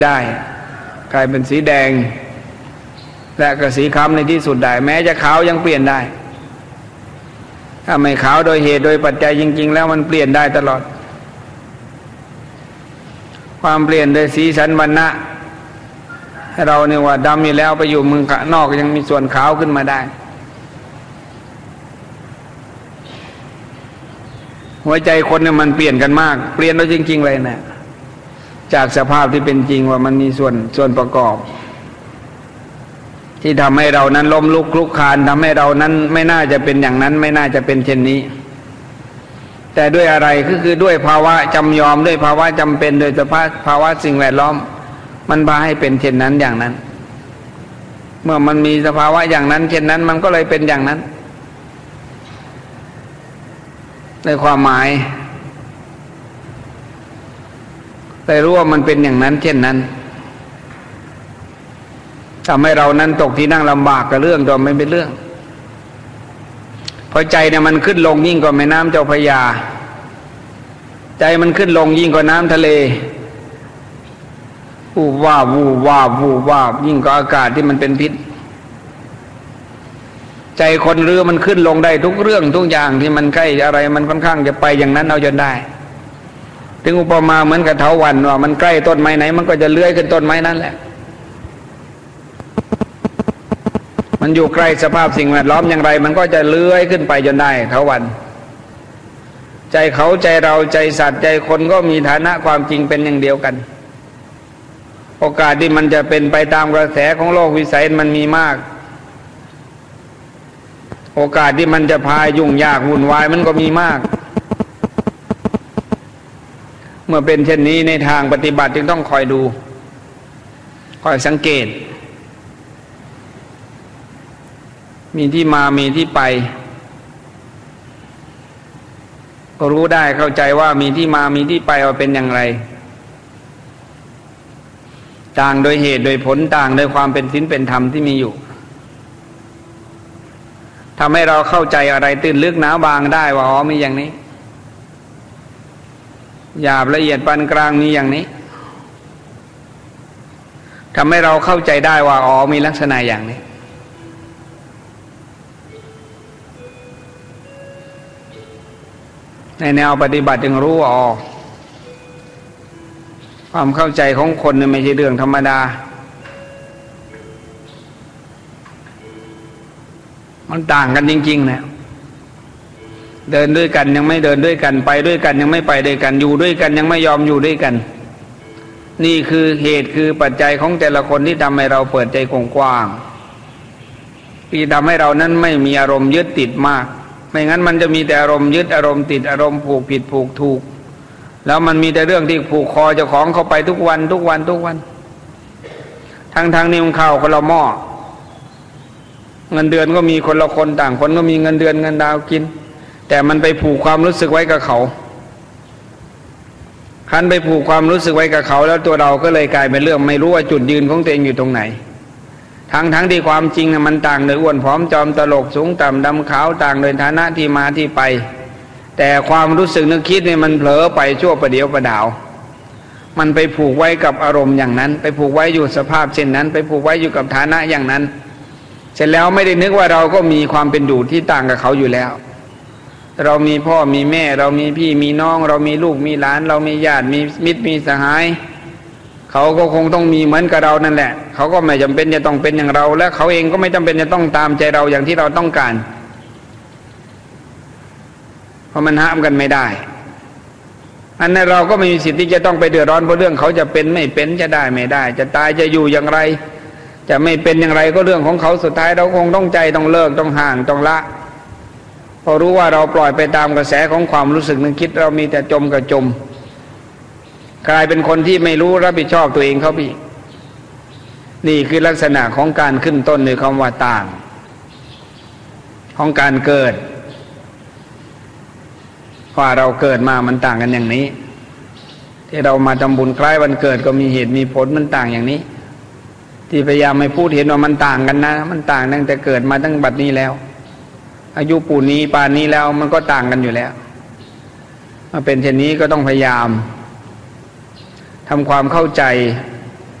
ได้กลายเป็นสีแดงและก็สีคล้ำในที่สุดได้แม้จะขาวยังเปลี่ยนได้ถ้าไม่ขาวโดยเหตุโดยปัจจัยจริงๆแล้วมันเปลี่ยนได้ตลอดความเปลี่ยนโดยสีสันวรรณะให้เราเนี่ยว่าดำอยู่แล้วไปอยู่เมืองนอกยังมีส่วนขาวขึ้นมาได้หัวใจคนเนี่ยมันเปลี่ยนกันมากเปลี่ยนแล้วจริงๆเลยนะจากสภาพที่เป็นจริงว่ามันมีส่วนประกอบที่ทำให้เรานั้นล้มลุกคลุกคลานทำให้เรานั้นไม่น่าจะเป็นอย่างนั้นไม่น่าจะเป็นเช่นนี้แต่ด้วยอะไรคือด้วยภาวะจำยอมด้วยภาวะจำเป็นโดยภาวะสิ่งแวดล้อมมันพาให้เป็นเช่นนั้นอย่างนั้นเมื่อมันมีสภาวะอย่างนั้นเช่นนั้นมันก็เลยเป็นอย่างนั้นในความหมายแต่รู้ว่ามันเป็นอย่างนั้นเช่นนั้นทำให้เรานั้นตกที่นั่งลำบากกับเรื่องตัวไม่เป็นเรื่องเพราะใจเนี่ยมันขึ้นลงยิ่งกว่าแม่น้ำเจ้าพระยาใจมันขึ้นลงยิ่งกว่าน้ำทะเลวูบวาบวูบวาบวูบวาบยิ่งกว่าอากาศที่มันเป็นพิษใจคนเรือมันขึ้นลงได้ทุกเรื่องทุกอย่างที่มันใกล้อะไรมันค่อนข้างจะไปอย่างนั้นเอาจนได้ถึงอุปมาเหมือนกับเถาวัลย์ว่ามันใกล้ต้นไม้ไหนมันก็จะเลื้อยขึ้นต้นไม้นั้นแหละมันอยู่ใกล้สภาพสิ่งแวดล้อมอย่างไรมันก็จะเลื้อยขึ้นไปจนได้เถาวัลย์ใจเขาใจเราใจสัตว์ใจคนก็มีฐานะความจริงเป็นอย่างเดียวกันโอกาสที่มันจะเป็นไปตามกระแสของโลกวิสัยมันมีมากโอกาสที่มันจะพายุ่งยากวุ่นวายมันก็มีมากเมื่อเป็นเช่นนี้ในทางปฏิบัติจึงต้องคอยดูคอยสังเกตมีที่มามีที่ไปก็รู้ได้เข้าใจว่ามีที่มามีที่ไปว่าเป็นอย่างไรต่างโดยเหตุโดยผลต่างโดยความเป็นศีลเป็นธรรมที่มีอยู่ทำให้เราเข้าใจอะไรตื้นลึกหนาบางได้ว่าอ๋อมีอย่างนี้หยาบละเอียดปานกลางมีอย่างนี้ทำให้เราเข้าใจได้ว่าอ๋อมีลักษณะอย่างนี้ในแนวปฏิบัติจึงรู้อ๋อความเข้าใจของคนเนี่ยไม่ใช่เรื่องธรรมดามันต่างกันจริงๆนะเดินด้วยกันยังไม่เดินด้วยกันไปด้วยกันยังไม่ไปด้วยกันอยู่ด้วยกันยังไม่ยอมอยู่ด้วยกันนี่คือเหตุคือปัจจัยของแต่ละคนที่ทำให้เราเปิดใจกว้างที่ทำให้เรานั้นไม่มีอารมณ์ยึดติดมากไม่งั้นมันจะมีแต่อารมณ์ยึดอารมณ์ติดอารมณ์ผูกผิดผูกถูกแล้วมันมีแต่เรื่องที่ผูกคอเจ้าของเข้าไปทุกวันทั้งนี่มันเข้าคนละหม้อเงินเดือนก็มีคนละคนต่างคนก็มีเงินเดือนเงินดาวกินแต่มันไปผูกความรู้สึกไว้กับเขาคันไปผูกความรู้สึกไว้กับเขาแล้วตัวเราก็เลยกลายเป็นเรื่องไม่รู้ว่าจุดยืนของตัวเองอยู่ตรงไหนทั้งที่ความจริงน่ะมันต่างโดยอ้วนผอมจอมตลกสูงต่ำดำขาวต่างโดยฐานะที่มาที่ไปแต่ความรู้สึกนึกคิดเนี่ยมันเผลอไปชั่วประเดี๋ยวประดาวมันไปผูกไว้กับอารมณ์อย่างนั้นไปผูกไว้อยู่สภาพเช่นนั้นไปผูกไว้อยู่กับฐานะอย่างนั้นเสร็จแล้วไม่ได้นึกว่าเราก็มีความเป็นอยู่ที่ต่างกับเขาอยู่แล้วเรามีพ่อมีแม่เรามีพี่มีน้องเรามีลูกมีหลานเรามีญาติมีมิตรมีสหายเขาก็คงต้องมีเหมือนกับเรานั่นแหละเขาก็ไม่จำเป็นจะต้องเป็นอย่างเราและเขาเองก็ไม่จำเป็นจะต้องตามใจเราอย่างที่เราต้องการเพราะมันห้ามกันไม่ได้อันนั้นเราก็ไม่มีสิทธิ์ที่จะต้องไปเดือดร้อนเพราะเรื่องเขาจะเป็นไม่เป็นจะได้ไม่ได้จะตายจะอยู่อย่างไรจะไม่เป็นอย่างไรก็เรื่องของเขาสุดท้ายเราคงต้องใจต้องเลิกต้องห่างต้องละพอรู้ว่าเราปล่อยไปตามกระแสของความรู้สึกนึกคิดเรามีแต่จมกับจมกลายเป็นคนที่ไม่รู้รับผิดชอบตัวเองเขาพี่นี่คือลักษณะของการขึ้นต้นในคำว่าต่างของการเกิดว่าเราเกิดมามันต่างกันอย่างนี้ที่เรามาทำบุญคล้ายวันเกิดก็มีเหตุมีผลมันต่างอย่างนี้ที่พยายามไม่พูดเห็นว่ามันต่างกันนะมันต่างตั้งแต่เกิดมาตั้งบัดนี้แล้วอายุปู่นี้ป่านนี้แล้วมันก็ต่างกันอยู่แล้วมาเป็นเช่นนี้ก็ต้องพยายามทำความเข้าใจ